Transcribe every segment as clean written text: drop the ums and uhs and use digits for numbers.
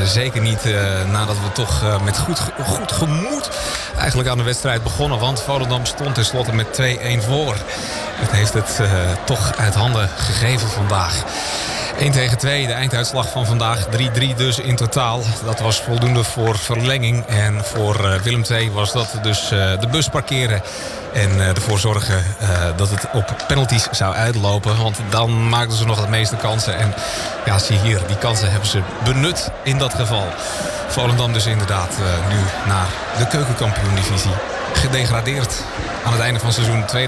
Zeker niet nadat we toch met goed gemoed eigenlijk aan de wedstrijd begonnen. Want Volendam stond tenslotte met 2-1 voor. Het heeft het toch uit handen gegeven vandaag. 1 tegen 2, de einduitslag van vandaag. 3-3 dus in totaal. Dat was voldoende voor verlenging. En voor Willem II was dat dus de bus parkeren. En ervoor zorgen dat het op penalties zou uitlopen. Want dan maakten ze nog het meeste kansen. En ja, zie hier, die kansen hebben ze benut in dat geval. Volendam dus inderdaad nu naar de keukenkampioen-divisie. Gedegradeerd aan het einde van seizoen 2025-2026.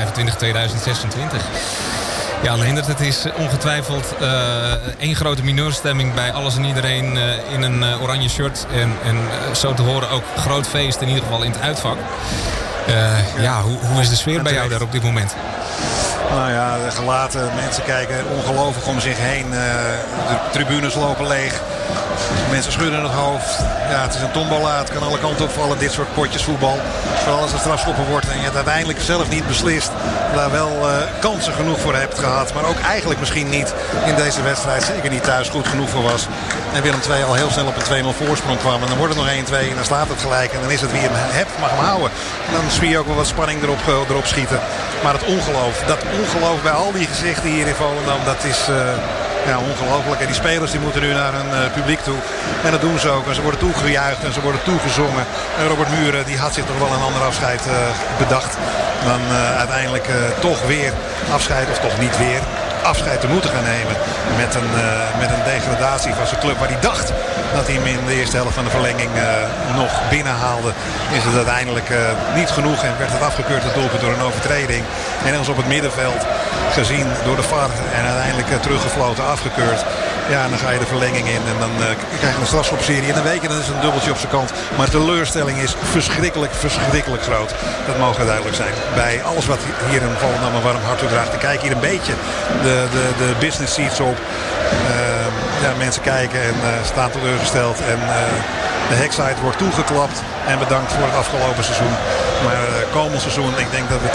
Ja, Leendert, het is ongetwijfeld één grote mineurstemming bij alles en iedereen in een oranje shirt. En zo te horen ook groot feest, in ieder geval in het uitvak. Hoe is de sfeer bij jou daar op dit moment? Nou ja, de gelaten mensen kijken ongelooflijk om zich heen. De tribunes lopen leeg. Mensen schudden het hoofd. Ja, het is een tombola. Het kan alle kanten opvallen. Dit soort potjes voetbal. Vooral als het strafschoppen wordt en je het uiteindelijk zelf niet beslist. Daar wel kansen genoeg voor hebt gehad. Maar ook eigenlijk misschien niet in deze wedstrijd. Zeker niet thuis goed genoeg voor was. En Willem II al heel snel op een 2-0 voorsprong kwam. En dan wordt het nog 1-2 en dan staat het gelijk. En dan is het wie hem hebt mag hem houden. En dan zie je ook wel wat spanning erop schieten. Maar het ongeloof bij al die gezichten hier in Volendam, dat is ongelooflijk. En die spelers die moeten nu naar een publiek toe. En dat doen ze ook. En ze worden toegejuicht en ze worden toegezongen. En Robert Muren die had zich toch wel een ander afscheid bedacht. Dan uiteindelijk toch weer afscheid, of toch niet weer afscheid te moeten gaan nemen. Met een degradatie van zijn club waar hij dacht dat hij hem in de eerste helft van de verlenging nog binnenhaalde. Is het uiteindelijk niet genoeg en werd het afgekeurd, het doelpunt, door een overtreding. En dan is op het middenveld gezien door de VAR en uiteindelijk teruggefloten, afgekeurd. Ja, en dan ga je de verlenging in en dan krijg je een strafschopserie. En dan weet je, dan is het een dubbeltje op zijn kant. Maar de teleurstelling is verschrikkelijk groot. Dat mogen duidelijk zijn. Bij alles wat hier in Volendam een warm hart toedraagt. Ik kijk hier een beetje de business seats op. Mensen kijken en staan teleurgesteld. En de heksite wordt toegeklapt. En bedankt voor het afgelopen seizoen. Maar komend seizoen, ik denk dat we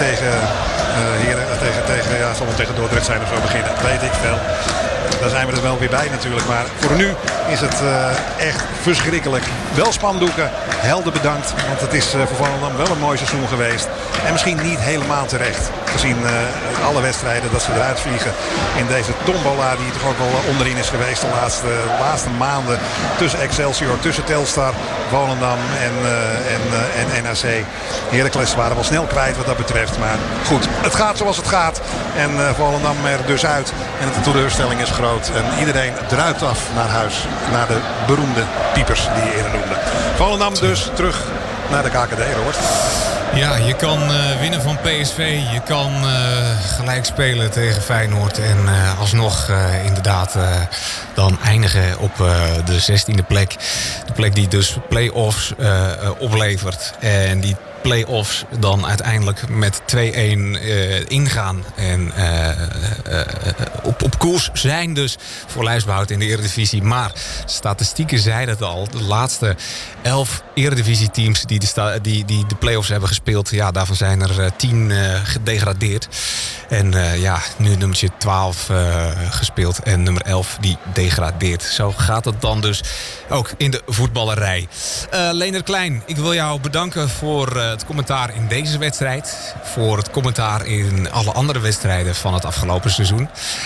tegen Dordrecht zijn of zo beginnen. Weet ik veel. Daar zijn we er wel weer bij natuurlijk. Maar voor nu is het echt verschrikkelijk. Wel spandoeken. Helden bedankt. Want het is voor Volendam wel een mooi seizoen geweest. En misschien niet helemaal terecht. Gezien alle wedstrijden dat ze eruit vliegen. In deze tombola die toch ook wel onderin is geweest de laatste maanden. Tussen Excelsior, tussen Telstar, Volendam en NAC. Heracles waren wel snel kwijt wat dat betreft. Maar goed, het gaat zoals het gaat. En Volendam er dus uit. En de teleurstelling is groot. En iedereen druipt af naar huis. Naar de beroemde piepers die je eerder noemde. Volendam dus terug naar de KKD, Robert. Ja, je kan winnen van PSV. Je kan gelijk spelen tegen Feyenoord. En alsnog inderdaad dan eindigen op de 16e plek. De plek die dus play-offs oplevert. En die play-offs dan uiteindelijk met 2-1 ingaan. En op koers zijn dus voor lijfsbehoud in de Eredivisie. Maar statistieken zeiden het al. De laatste 11 Eredivisie-teams die de play-offs hebben gespeeld. Ja, daarvan zijn er 10 gedegradeerd. En nu nummertje 12 gespeeld. En nummer 11 die degradeert. Zo gaat het dan dus ook in de voetballerij. Leendert Klein, ik wil jou bedanken voor het commentaar in deze wedstrijd. Voor het commentaar in alle andere wedstrijden van het afgelopen seizoen.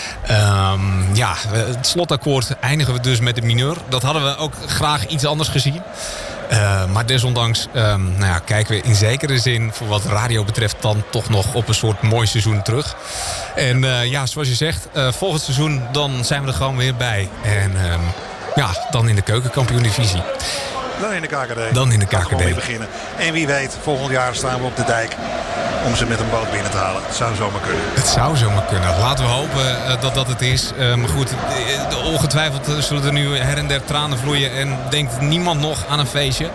Het slotakkoord eindigen we dus met de mineur. Dat hadden we ook graag iets anders gezien. Maar desondanks kijken we in zekere zin voor wat radio betreft dan toch nog op een soort mooi seizoen terug. En zoals je zegt, volgend seizoen dan zijn we er gewoon weer bij. En dan in de keukenkampioen-divisie. Dan in de KKD. Dan in de KKD. Gewoon weer beginnen. En wie weet, volgend jaar staan we op de dijk om ze met een boot binnen te halen. Het zou zomaar kunnen. Het zou zomaar kunnen. Laten we hopen dat het is. Maar goed, ongetwijfeld zullen er nu her en der tranen vloeien. En denkt niemand nog aan een feestje.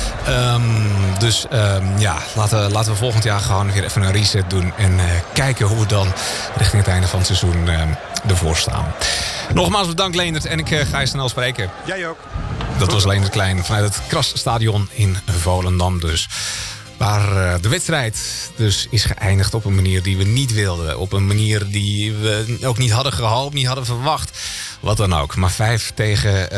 Laten we volgend jaar gewoon weer even een reset doen. En kijken hoe we dan richting het einde van het seizoen ervoor staan. Nogmaals bedankt, Leendert. En ik ga je snel spreken. Jij ook. Dat was Leendert Klein vanuit het Krasstadion in Volendam dus. Waar de wedstrijd dus is geëindigd op een manier die we niet wilden. Op een manier die we ook niet hadden gehoopt, niet hadden verwacht. Wat dan ook. Maar 5 tegen